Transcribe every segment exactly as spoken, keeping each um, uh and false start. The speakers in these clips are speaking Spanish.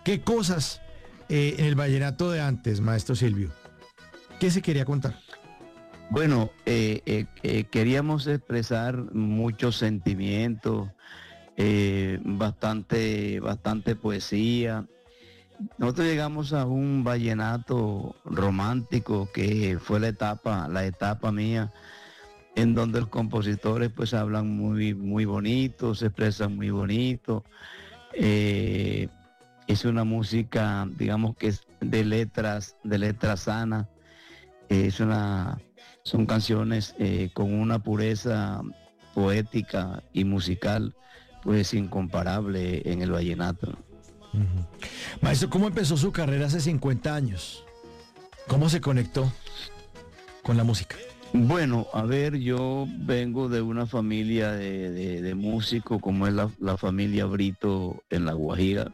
¿Qué cosas eh, en el vallenato de antes, maestro Silvio? ¿Qué se quería contar? Bueno, eh, eh, eh, queríamos expresar muchos sentimientos, eh, bastante, bastante poesía. Nosotros llegamos a un vallenato romántico que fue la etapa, la etapa mía, en donde los compositores pues hablan muy, muy bonito, se expresan muy bonito. Eh, es una música, digamos que es de letras, de letras sanas. Eh, es una, son canciones eh, con una pureza poética y musical, pues incomparable en el vallenato. Uh-huh. Maestro, ¿cómo empezó su carrera hace cincuenta años? ¿Cómo se conectó con la música? Bueno, a ver, yo vengo de una familia de, de, de músicos, como es la, la familia Brito en La Guajira.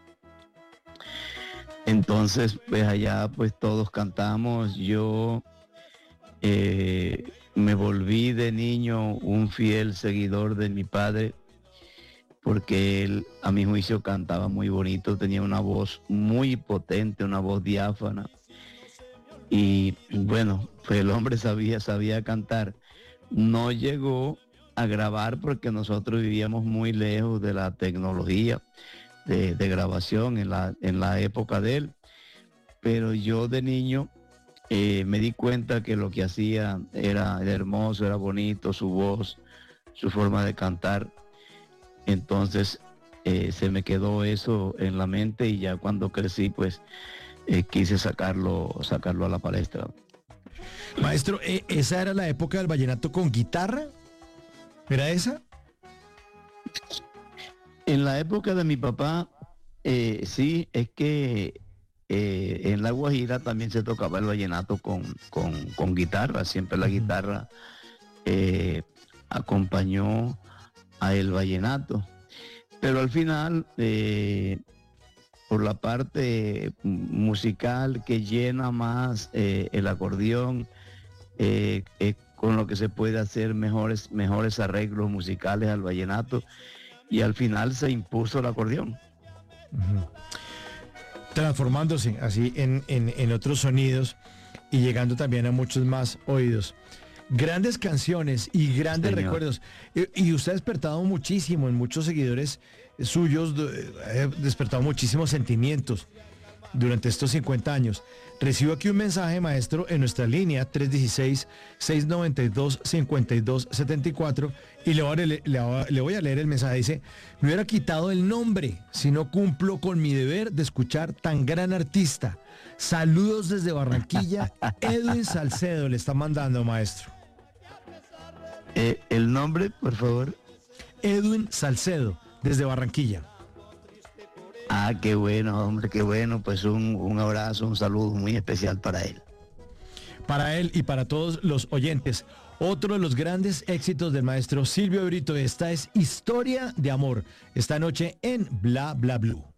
Entonces, pues allá pues todos cantamos. Yo eh, me volví de niño un fiel seguidor de mi padre, porque él, a mi juicio, cantaba muy bonito, tenía una voz muy potente, una voz diáfana. Y bueno, pues el hombre sabía, sabía cantar. No llegó a grabar porque nosotros vivíamos muy lejos de la tecnología de, de grabación en la, en la época de él. Pero yo de niño eh, me di cuenta que lo que hacía era, era hermoso, era bonito, su voz, su forma de cantar. Entonces eh, se me quedó eso en la mente y ya cuando crecí pues eh, quise sacarlo, sacarlo a la palestra. Maestro, ¿eh, ¿esa era la época del vallenato con guitarra? ¿Era esa? En la época de mi papá, eh, sí, es que eh, en La Guajira también se tocaba el vallenato con, con, con guitarra, siempre la guitarra eh, acompañó a el vallenato. Pero al final, eh, por la parte musical que llena más eh, el acordeón, eh, eh, con lo que se puede hacer mejores, mejores arreglos musicales al vallenato, y al final se impuso el acordeón. Uh-huh. Transformándose así en, en, en otros sonidos y llegando también a muchos más oídos. Grandes canciones y grandes Señor. recuerdos. Y, y usted ha despertado muchísimo en muchos seguidores suyos, ha despertado muchísimos sentimientos durante estos cincuenta años. Recibo aquí un mensaje, maestro, en nuestra línea tres uno seis, seis nueve dos, cinco dos siete cuatro y le voy, a, le, le voy a leer el mensaje. Dice: me hubiera quitado el nombre si no cumplo con mi deber de escuchar tan gran artista. Saludos desde Barranquilla. Edwin Salcedo le está mandando, maestro. Eh, el nombre, por favor. Edwin Salcedo, desde Barranquilla. Ah, qué bueno, hombre, qué bueno. Pues un, un abrazo, un saludo muy especial para él. Para él y para todos los oyentes. Otro de los grandes éxitos del maestro Silvio Brito. Esta es Historia de Amor. Esta noche en Bla Bla Blue.